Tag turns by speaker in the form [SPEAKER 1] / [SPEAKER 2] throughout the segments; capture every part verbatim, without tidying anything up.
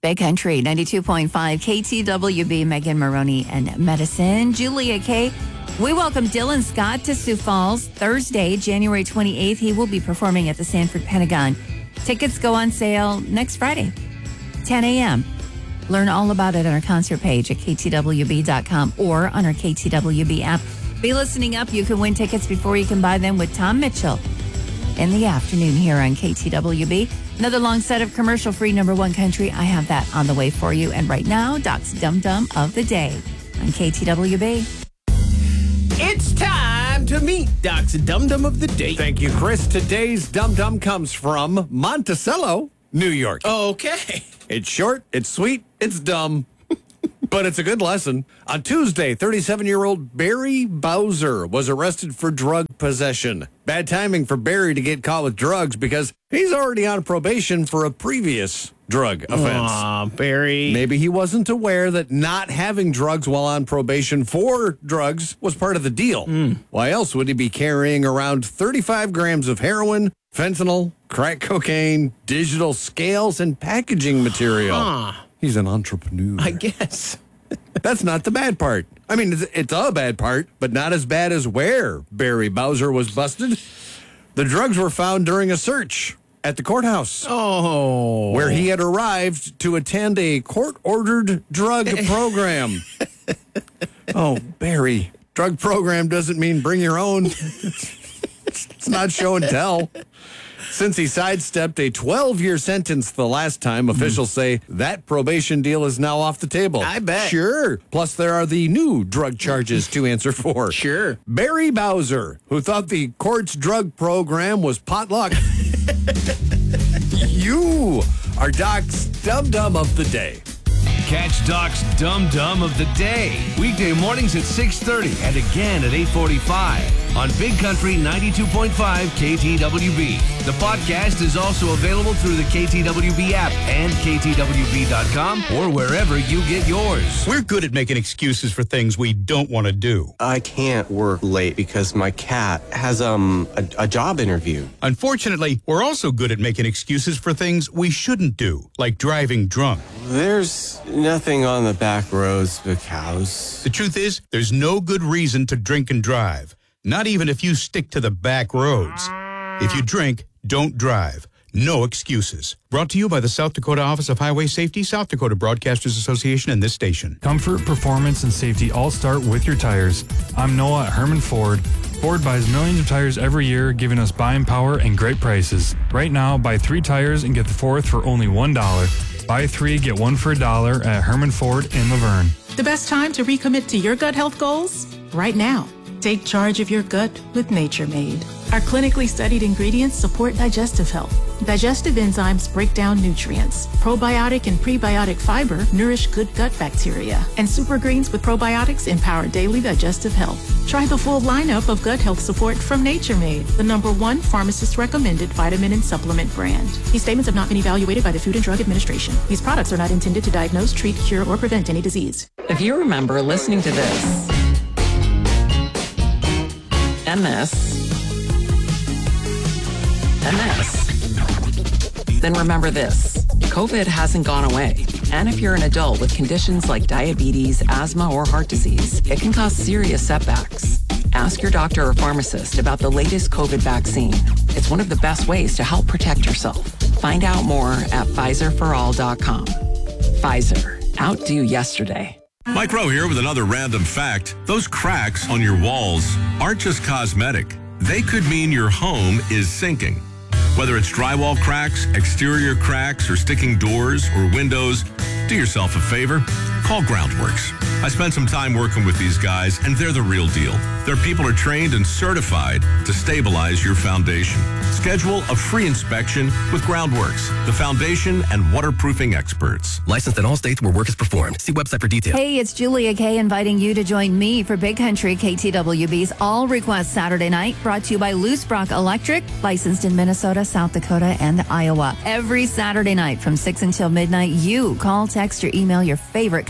[SPEAKER 1] Big Country, ninety-two point five K T W B, Megan Maroney and Medicine. Julia K. We welcome Dylan Scott to Sioux Falls Thursday, January twenty-eighth. He will be performing at the Sanford Pentagon. Tickets go on sale next Friday, ten a.m. Learn all about it on our concert page at K T W B dot com or on our K T W B app. Be listening up. You can win tickets before you can buy them with Tom Mitchell in the afternoon here on K T W B. Another long set of commercial-free number one country. I have that on the way for you. And right now, Doc's Dum Dum of the Day on K T W B.
[SPEAKER 2] It's time to meet Doc's Dum Dum of the Day.
[SPEAKER 3] Thank you, Chris. Today's Dum Dum comes from Monticello, New York.
[SPEAKER 2] Okay.
[SPEAKER 3] It's short, it's sweet, it's dumb, but it's a good lesson. On Tuesday, thirty-seven-year-old Barry Bowser was arrested for drug possession. Bad timing for Barry to get caught with drugs because he's already on probation for a previous drug offense.
[SPEAKER 2] Aw, Barry.
[SPEAKER 3] Maybe he wasn't aware that not having drugs while on probation for drugs was part of the deal.
[SPEAKER 2] Mm.
[SPEAKER 3] Why else would he be carrying around thirty-five grams of heroin, fentanyl, crack cocaine, digital scales, and packaging material?
[SPEAKER 2] Huh.
[SPEAKER 3] He's an entrepreneur.
[SPEAKER 2] I guess.
[SPEAKER 3] That's not the bad part. I mean, it's, it's a bad part, but not as bad as where Barry Bowser was busted. The drugs were found during a search at the courthouse.
[SPEAKER 2] Oh.
[SPEAKER 3] Where he had arrived to attend a court-ordered drug program. Oh, Barry. Drug program doesn't mean bring your own. It's not show and tell. Since he sidestepped a twelve-year sentence the last time, officials say that probation deal is now off the table.
[SPEAKER 2] I bet.
[SPEAKER 3] Sure. Plus, there are the new drug charges to answer for.
[SPEAKER 2] Sure.
[SPEAKER 3] Barry Bowser, who thought the court's drug program was potluck. You are Doc's Dum Dum of the Day.
[SPEAKER 4] Catch Doc's Dum Dum of the Day weekday mornings at six thirty and again at eight forty-five on Big Country ninety-two point five K T W B. The podcast is also available through the K T W B app and K T W B dot com or wherever you get yours.
[SPEAKER 5] We're good at making excuses for things we don't want to do.
[SPEAKER 6] I can't work late because my cat has um a, a job interview.
[SPEAKER 5] Unfortunately, we're also good at making excuses for things we shouldn't do, like driving drunk.
[SPEAKER 6] There's nothing on the back roads but cows.
[SPEAKER 5] The truth is, there's no good reason to drink and drive, not even if you stick to the back roads. If you drink, don't drive. No excuses. Brought to you by the South Dakota Office of Highway Safety, South Dakota Broadcasters Association, and this station.
[SPEAKER 7] Comfort, performance, and safety all start with your tires. I'm Noah at Herman Ford. Ford buys millions of tires every year, giving us buying power and great prices. Right now, buy three tires and get the fourth for only one dollar. Buy three, get one for a dollar at Herman Ford in Laverne.
[SPEAKER 8] The best time to recommit to your gut health goals? Right now. Take charge of your gut with Nature Made. Our clinically studied ingredients support digestive health. Digestive enzymes break down nutrients. Probiotic and prebiotic fiber nourish good gut bacteria. And super greens with probiotics empower daily digestive health. Try the full lineup of gut health support from Nature Made, the number one pharmacist-recommended vitamin and supplement brand. These statements have not been evaluated by the Food and Drug Administration. These products are not intended to diagnose, treat, cure, or prevent any disease.
[SPEAKER 9] If you remember listening to this and this and this, then remember this. COVID hasn't gone away. And if you're an adult with conditions like diabetes, asthma, or heart disease, it can cause serious setbacks. Ask your doctor or pharmacist about the latest COVID vaccine. It's one of the best ways to help protect yourself. Find out more at Pfizer for all dot com. Pfizer. Outdo yesterday.
[SPEAKER 10] Mike Rowe here with another random fact. Those cracks on your walls aren't just cosmetic. They could mean your home is sinking. Whether it's drywall cracks, exterior cracks, or sticking doors or windows, do yourself a favor. Call Groundworks. I spent some time working with these guys, and they're the real deal. Their people are trained and certified to stabilize your foundation. Schedule a free inspection with Groundworks, the foundation and waterproofing experts.
[SPEAKER 11] Licensed in all states where work is performed. See website for details.
[SPEAKER 1] Hey, it's Julia K inviting you to join me for Big Country K T W B's All Request Saturday Night, brought to you by Loose Brock Electric, licensed in Minnesota, South Dakota, and Iowa. Every Saturday night from six until midnight, you call, text, or email your favorite country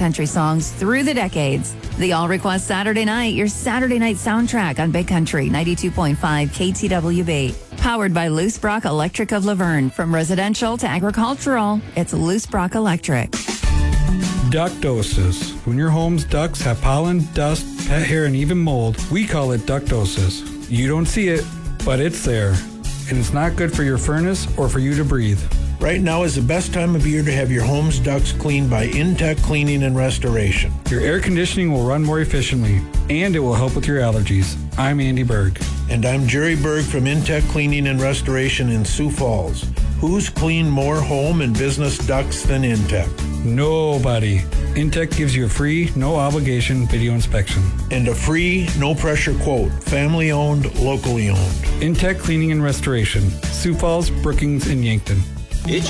[SPEAKER 1] country songs through the decades. The All Request Saturday Night, your Saturday night soundtrack on Big Country ninety-two point five K T W B. Powered by Loose Brock Electric of Laverne. From residential to agricultural, it's Loose Brock Electric.
[SPEAKER 12] Ductosis. When your home's ducts have pollen, dust, pet hair, and even mold, we call it ductosis. You don't see it, but it's there. And it's not good for your furnace or for you to breathe.
[SPEAKER 13] Right now is the best time of year to have your home's ducts cleaned by Intech Cleaning and Restoration.
[SPEAKER 12] Your air conditioning will run more efficiently, and it will help with your allergies. I'm Andy Berg.
[SPEAKER 13] And I'm Jerry Berg from Intech Cleaning and Restoration in Sioux Falls. Who's cleaned more home and business ducts than Intech?
[SPEAKER 12] Nobody. Intech gives you a free, no obligation video inspection.
[SPEAKER 13] And a free, no pressure quote. Family owned, locally owned.
[SPEAKER 12] Intech Cleaning and Restoration. Sioux Falls, Brookings, and Yankton.